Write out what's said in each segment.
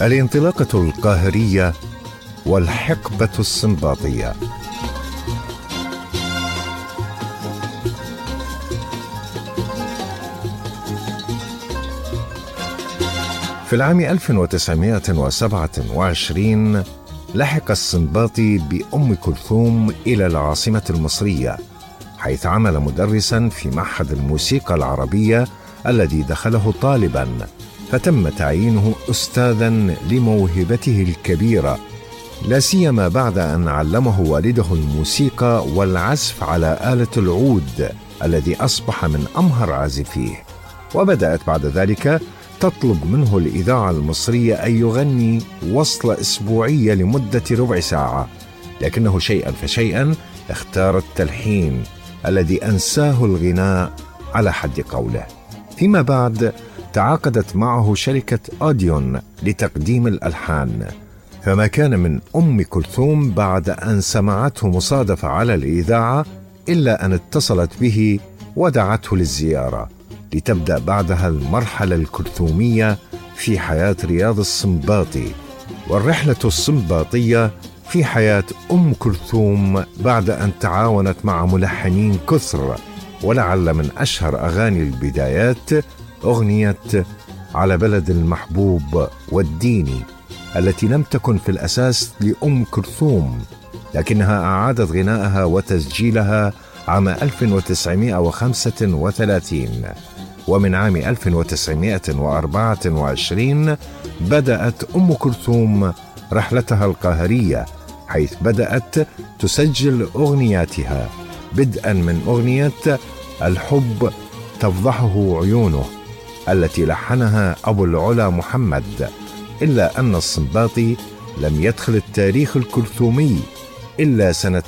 الانطلاقة القاهرية والحقبة السنباطية. في العام 1927 لحق السنباطي بأم كلثوم إلى العاصمة المصرية، حيث عمل مدرسا في معهد الموسيقى العربية الذي دخله طالبا، فتم تعيينه أستاذا لموهبته الكبيرة، لا سيما بعد أن علمه والده الموسيقى والعزف على آلة العود الذي أصبح من أمهر عازفيه. وبدأت بعد ذلك تطلب منه الإذاعة المصرية أن يغني وصلة أسبوعية لمدة ربع ساعة، لكنه شيئا فشيئا اختار التلحين الذي أنساه الغناء على حد قوله. فيما بعد تعاقدت معه شركة أوديون لتقديم الألحان، فما كان من أم كلثوم بعد أن سمعته مصادفة على الإذاعة إلا أن اتصلت به ودعته للزيارة، لتبدأ بعدها المرحلة الكلثومية في حياة رياض السنباطي، والرحلة السنباطية في حياة أم كلثوم بعد أن تعاونت مع ملحنين كثر. ولعل من أشهر أغاني البدايات أغنية على بلد المحبوب والديني، التي لم تكن في الأساس لأم كلثوم، لكنها أعادت غناءها وتسجيلها عام 1935. ومن عام 1924 بدأت أم كلثوم رحلتها القاهرية، حيث بدأت تسجل أغنياتها، بدءا من أغنية الحب تفضحه عيونه التي لحنها أبو العلا محمد. إلا أن السنباطي لم يدخل التاريخ الكلثومي إلا سنة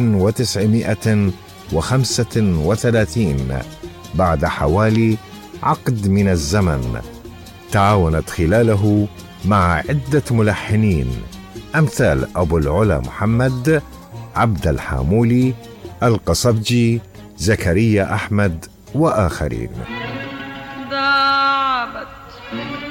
1935 بعد حوالي عقد من الزمن، تعاونت خلاله مع عدة ملحنين أمثال أبو العلا محمد، عبد الحامولي، القصبجي، زكريا أحمد وآخرين.